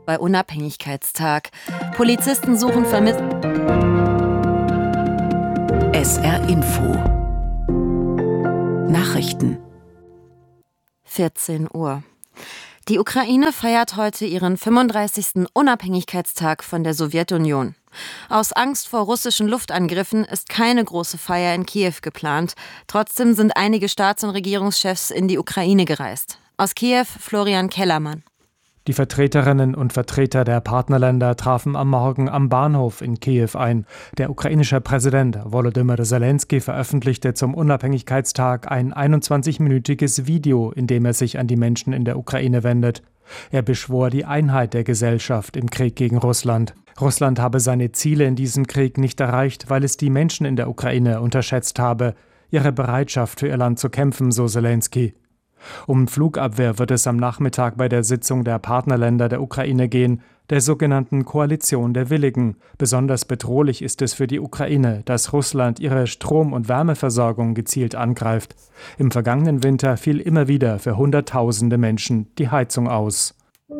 bei Unabhängigkeitstag. Polizisten suchen Vermisste. SR Info Nachrichten 14 Uhr. Die Ukraine feiert heute ihren 35. Unabhängigkeitstag von der Sowjetunion. Aus Angst vor russischen Luftangriffen ist keine große Feier in Kiew geplant. Trotzdem sind einige Staats- und Regierungschefs in die Ukraine gereist. Aus Kiew Florian Kellermann. Die Vertreterinnen und Vertreter der Partnerländer trafen am Morgen am Bahnhof in Kiew ein. Der ukrainische Präsident Volodymyr Zelensky veröffentlichte zum Unabhängigkeitstag ein 21-minütiges Video, in dem er sich an die Menschen in der Ukraine wendet. Er beschwor die Einheit der Gesellschaft im Krieg gegen Russland. Russland habe seine Ziele in diesem Krieg nicht erreicht, weil es die Menschen in der Ukraine unterschätzt habe, ihre Bereitschaft für ihr Land zu kämpfen, so Zelensky. Um Flugabwehr wird es am Nachmittag bei der Sitzung der Partnerländer der Ukraine gehen, der sogenannten Koalition der Willigen. Besonders bedrohlich ist es für die Ukraine, dass Russland ihre Strom- und Wärmeversorgung gezielt angreift. Im vergangenen Winter fiel immer wieder für Hunderttausende Menschen die Heizung aus.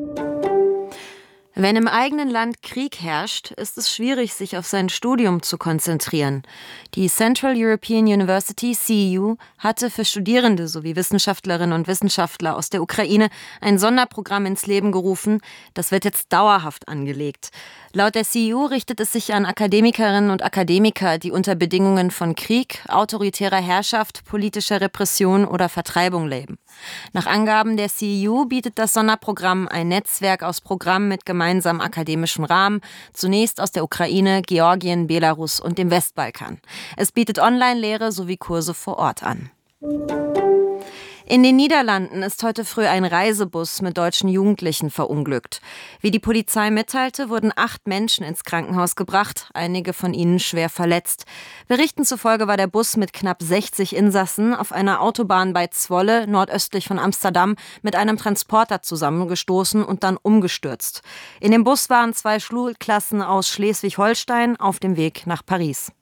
Wenn im eigenen Land Krieg herrscht, ist es schwierig, sich auf sein Studium zu konzentrieren. Die Central European University, CEU, hatte für Studierende sowie Wissenschaftlerinnen und Wissenschaftler aus der Ukraine ein Sonderprogramm ins Leben gerufen. Das wird jetzt dauerhaft angelegt. Laut der CEU richtet es sich an Akademikerinnen und Akademiker, die unter Bedingungen von Krieg, autoritärer Herrschaft, politischer Repression oder Vertreibung leben. Nach Angaben der CEU bietet das Sonderprogramm ein Netzwerk aus Programmen mit gemeinsamem akademischem Rahmen, zunächst aus der Ukraine, Georgien, Belarus und dem Westbalkan. Es bietet Online-Lehre sowie Kurse vor Ort an. In den Niederlanden ist heute früh ein Reisebus mit deutschen Jugendlichen verunglückt. Wie die Polizei mitteilte, wurden 8 Menschen ins Krankenhaus gebracht, einige von ihnen schwer verletzt. Berichten zufolge war der Bus mit knapp 60 Insassen auf einer Autobahn bei Zwolle, nordöstlich von Amsterdam, mit einem Transporter zusammengestoßen und dann umgestürzt. In dem Bus waren 2 Schulklassen aus Schleswig-Holstein auf dem Weg nach Paris.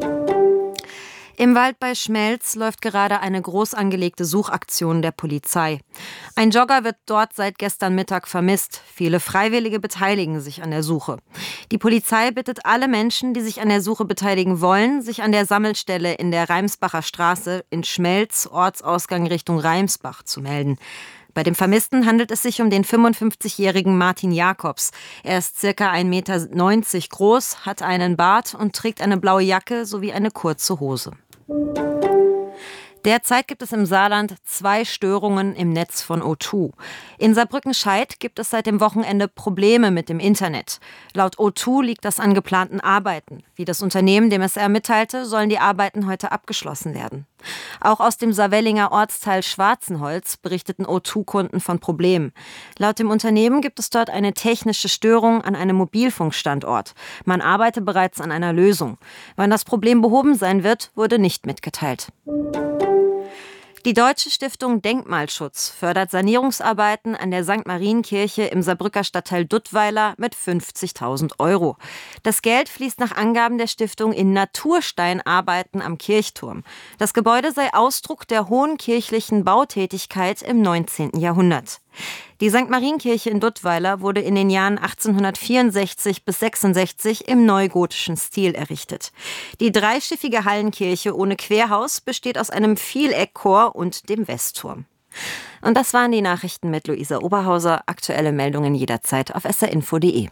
Im Wald bei Schmelz läuft gerade eine groß angelegte Suchaktion der Polizei. Ein Jogger wird dort seit gestern Mittag vermisst. Viele Freiwillige beteiligen sich an der Suche. Die Polizei bittet alle Menschen, die sich an der Suche beteiligen wollen, sich an der Sammelstelle in der Reimsbacher Straße in Schmelz, Ortsausgang Richtung Reimsbach, zu melden. Bei dem Vermissten handelt es sich um den 55-jährigen Martin Jakobs. Er ist ca. 1,90 Meter groß, hat einen Bart und trägt eine blaue Jacke sowie eine kurze Hose. Derzeit gibt es im Saarland 2 Störungen im Netz von O2. In Saarbrücken-Scheidt gibt es seit dem Wochenende Probleme mit dem Internet. Laut O2 liegt das an geplanten Arbeiten. Wie das Unternehmen dem SR mitteilte, sollen die Arbeiten heute abgeschlossen werden. Auch aus dem Saarwellinger Ortsteil Schwarzenholz berichteten O2-Kunden von Problemen. Laut dem Unternehmen gibt es dort eine technische Störung an einem Mobilfunkstandort. Man arbeite bereits an einer Lösung. Wann das Problem behoben sein wird, wurde nicht mitgeteilt. Die Deutsche Stiftung Denkmalschutz fördert Sanierungsarbeiten an der St. Marienkirche im Saarbrücker Stadtteil Duttweiler mit 50.000 €. Das Geld fließt nach Angaben der Stiftung in Natursteinarbeiten am Kirchturm. Das Gebäude sei Ausdruck der hohen kirchlichen Bautätigkeit im 19. Jahrhundert. Die St. Marienkirche in Duttweiler wurde in den Jahren 1864 bis 66 im neugotischen Stil errichtet. Die dreischiffige Hallenkirche ohne Querhaus besteht aus einem Vieleckchor und dem Westturm. Und das waren die Nachrichten mit Luisa Oberhauser. Aktuelle Meldungen jederzeit auf srinfo.de.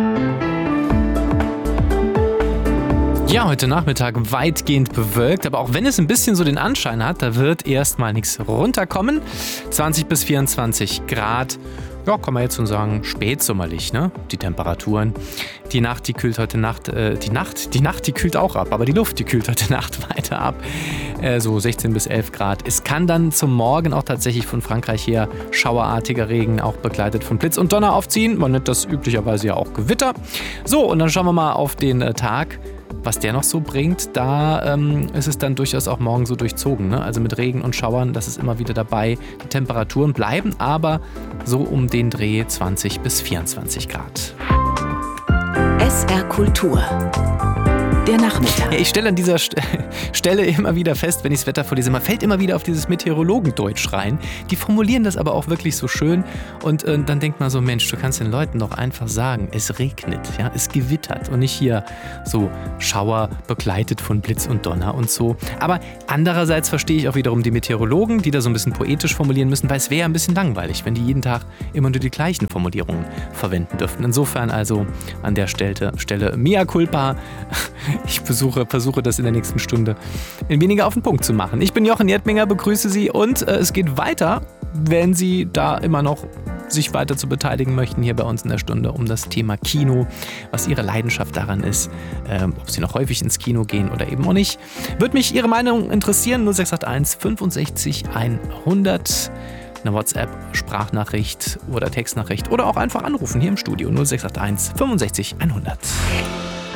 Ja, heute Nachmittag weitgehend bewölkt, aber auch wenn es ein bisschen so den Anschein hat, da wird erstmal nichts runterkommen. 20 bis 24 Grad, ja, kann man jetzt schon sagen, spätsommerlich, ne? Die Temperaturen. Die Nacht, die kühlt heute Nacht, die kühlt auch ab, aber die Luft, die kühlt heute Nacht weiter ab. So 16 bis 11 Grad. Es kann dann zum Morgen auch tatsächlich von Frankreich her schauerartiger Regen, auch begleitet von Blitz und Donner aufziehen. Man nennt das üblicherweise ja auch Gewitter. So, und dann schauen wir mal auf den Tag. Was der noch so bringt, da ist es dann durchaus auch morgen so durchzogen. Ne? Also mit Regen und Schauern, das ist immer wieder dabei. Die Temperaturen bleiben aber so um den Dreh 20 bis 24 Grad. SR Kultur Der Nachmittag. Ja, ich stelle an dieser Stelle immer wieder fest, wenn ich das Wetter vorlese, man fällt immer wieder auf dieses Meteorologendeutsch rein. Die formulieren das aber auch wirklich so schön und dann denkt man so, Mensch, du kannst den Leuten doch einfach sagen, es regnet, ja, es gewittert und nicht hier so Schauer begleitet von Blitz und Donner und so. Aber andererseits verstehe ich auch wiederum die Meteorologen, die da so ein bisschen poetisch formulieren müssen, weil es wäre ein bisschen langweilig, wenn die jeden Tag immer nur die gleichen Formulierungen verwenden dürften. Insofern also an der Stelle mea culpa. Ich versuche das in der nächsten Stunde weniger auf den Punkt zu machen. Ich bin Jochen Jedminger, begrüße Sie und es geht weiter, wenn Sie da immer noch sich weiter zu beteiligen möchten, hier bei uns in der Stunde um das Thema Kino, was Ihre Leidenschaft daran ist, ob Sie noch häufig ins Kino gehen oder eben auch nicht. Würde mich Ihre Meinung interessieren, 0681 65 100. Eine WhatsApp-Sprachnachricht oder Textnachricht oder auch einfach anrufen hier im Studio 0681 65 100.